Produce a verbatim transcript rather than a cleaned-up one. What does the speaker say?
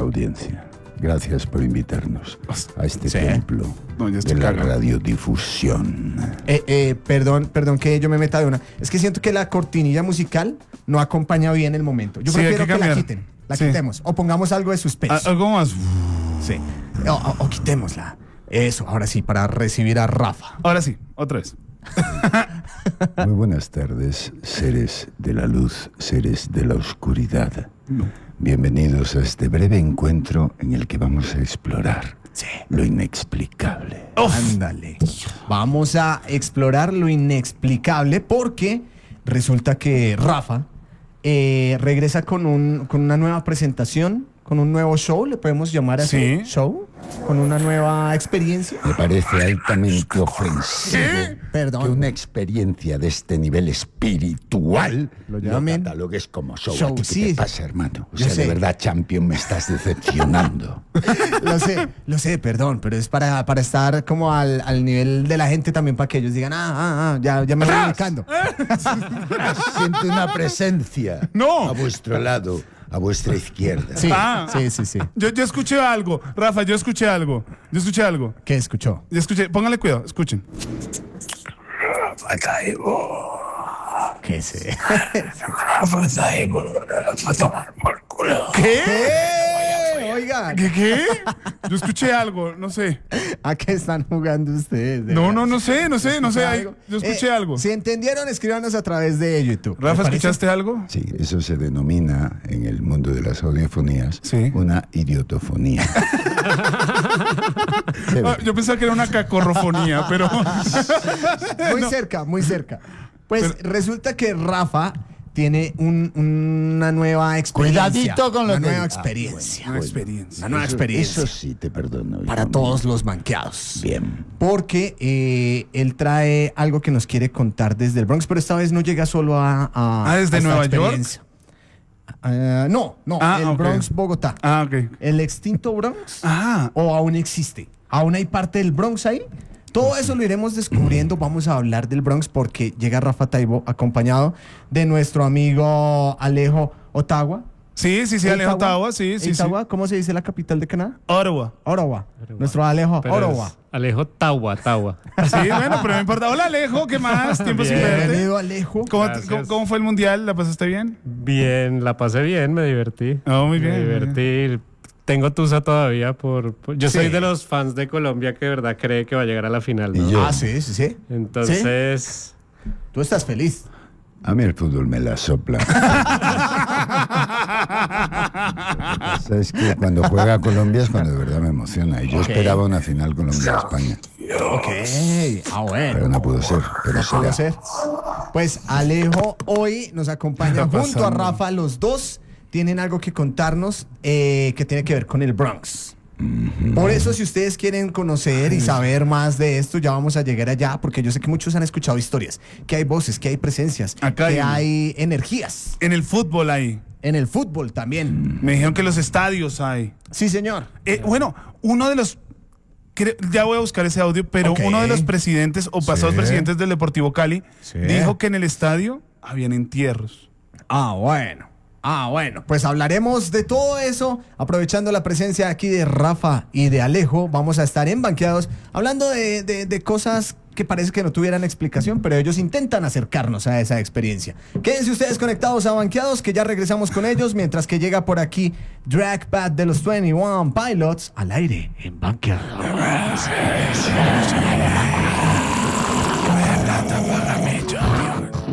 audiencia. Gracias por invitarnos a este Sí. templo No, ya estoy de la cagado. radiodifusión. Eh, eh, perdón, perdón que yo me meta de una. Es que siento que la cortinilla musical no acompaña bien el momento. Yo Sí, hay prefiero que que, la cambiar. quiten, la Sí. quitemos. O pongamos algo de suspense. Ah, ¿Algo más? Sí. O, o- o quitémosla. Eso, ahora sí, para recibir a Rafa. Ahora sí, otra vez. Muy buenas tardes, seres de la luz, seres de la oscuridad. Bienvenidos a este breve encuentro en el que vamos a explorar Sí. lo inexplicable. Ándale. Vamos a explorar lo inexplicable porque resulta que Rafa eh, regresa con, un, con una nueva presentación, con un nuevo show, le podemos llamar así. Sí. Show, con una nueva experiencia. Me parece altamente ofensivo Perdón. que una experiencia de este nivel espiritual Lo lo, llamen catalogues como show. show, ¿A ti qué sí. te pasa, hermano? O Yo sea, sé. de verdad, Champion, me estás decepcionando. Lo sé, lo sé, perdón, pero es para, para estar como al, al nivel de la gente también, para que ellos digan, ah, ah, ah, ya, ya me voy ubicando. Siento una presencia No. a vuestro lado, a vuestra izquierda. Sí, Ah. sí, sí, sí. Yo, yo escuché algo. Rafa, yo escuché algo. Yo escuché algo. ¿Qué escuchó? Yo escuché. Póngale cuidado, escuchen. ¿Qué sé? ¿Qué? ¿Qué? Oigan, ¿Qué? ¿Qué? Yo escuché algo, no sé. ¿a qué están jugando ustedes? De No, verdad? no, no sé, no sé, no sé. Ay, ¿Algo? yo escuché Eh, algo. Si entendieron, escríbanos a través de YouTube. Rafa, ¿Me parece? ¿escuchaste algo? Sí, eso se denomina en el mundo de las audiofonías Sí. una idiotofonía. Chévere. Ah, yo pensaba que era una cacorrofonía, pero. Muy cerca, muy cerca. Pues Pero- resulta que Rafa tiene un- una nueva experiencia. Cuidadito con lo Una que- nueva Ah, experiencia. Una experiencia. Una nueva Eso- experiencia. Eso sí te perdono. Para hijo todos mío. los banqueados. Bien. Porque eh, él trae algo que nos quiere contar desde el Bronx, pero esta vez no llega solo a. a Ah, ¿desde a esta Nueva York? experiencia. Ah, no, no, Ah, el ok. Bronx, Bogotá. Ah, ok. ¿El extinto Bronx? Ah, ¿O aún existe? ¿Aún hay parte del Bronx ahí? Todo eso lo iremos descubriendo. Vamos a hablar del Bronx porque llega Rafa Taibo acompañado de nuestro amigo Alejo Ottawa. sí, sí, sí, Alejo Ottawa, sí, sí, sí. Ottawa, ¿cómo se dice la capital de Canadá? Ottawa. Ottawa. Nuestro Alejo Pero Ottawa. es Alejo Tawa, Tawa. Sí, bueno, pero no importa. Hola, Alejo, ¿qué más? Tiempo sin Bien. verte. Bienvenido, Alejo. ¿Cómo, Gracias. cómo- cómo fue el mundial? ¿La pasaste bien? Bien, la pasé bien, me divertí. Oh, muy bien. Me divertí. Tengo tusa todavía por... por- yo soy Sí. de los fans de Colombia que de verdad cree que va a llegar a la final, ¿no? Y yo. Ah, sí, sí, sí. Entonces... Tú estás feliz. A mí el fútbol me la sopla. Sabes que cuando juega Colombia es cuando de verdad me emociona. Y yo Ok. esperaba una final Colombia-España. Ok. Ah, bueno. Pero no pudo ser. Pero Pudo será. ser. Pues Alejo hoy nos acompaña está junto a pasando? Rafa. Los dos tienen algo que contarnos eh, que tiene que ver con el Bronx. Por eso, si ustedes quieren conocer y saber más de esto, ya vamos a llegar allá, porque yo sé que muchos han escuchado historias, que hay voces, que hay presencias, Acá que hay- hay energías. En el fútbol ahí. En el fútbol también. Me dijeron que los estadios hay. Sí, señor. Eh, bueno, uno de los... cre- Ya voy a buscar ese audio, pero Ok. uno de los presidentes o pasados Sí. presidentes del Deportivo Cali Sí. dijo que en el estadio habían entierros. Ah, bueno. Ah, bueno. Pues hablaremos de todo eso, aprovechando la presencia aquí de Rafa y de Alejo. Vamos a estar en Banqueados hablando de, de- de cosas que parece que no tuvieran explicación, pero ellos intentan acercarnos a esa experiencia. Quédense ustedes conectados a Banqueados, que ya regresamos con ellos, mientras que llega por aquí Dragpad de los veintiuno Pilots al aire en Banqueados.